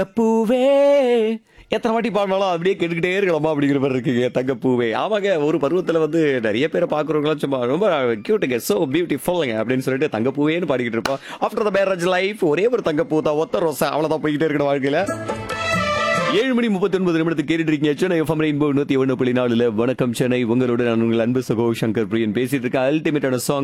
பூவே எத்தனை வாட்டி பாடினாலும் அப்படியே கேட்டுக்கிட்டே இருக்கலாமா அப்படிங்கிற மாதிரி இருக்குங்க தங்கப்பூவே. ஆமாங்க, ஒரு பருவத்துல வந்து நிறைய பேரை பாக்குறவங்களாம் சும்மா ரொம்ப கியூட்டுங்க, சோ பியூட்டிஃபுல்லுங்க அப்படின்னு சொல்லிட்டு தங்கப்பூவேன்னு பாடிக்கிட்டு இருப்போம். ஆஃப்டர் த மேரேஜ் லைஃப் ஒரே ஒரு தங்கப்பூ தான், ஒத்த ரோசா, அவ்வளவுதான் போய்கிட்டே இருக்கணும் வாழ்க்கையில. 7:39 கேட்டுட்டு இருக்கீங்க சென்னை எஃப்எம் ரெயின்போ 101.4. வணக்கம் சென்னை, உங்களோட நான் உங்கள் அன்பு சகோ சங்கர் பிரியன் பேசிட்டு இருக்கேன். அல்டிமேட்டான சாங்